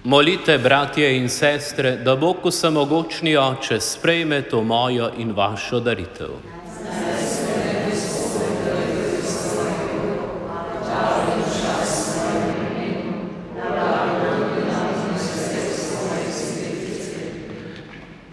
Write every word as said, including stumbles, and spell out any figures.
Molite, bratje in sestre, da Bog vsemogočni Oče sprejme to mojo in vašo daritev.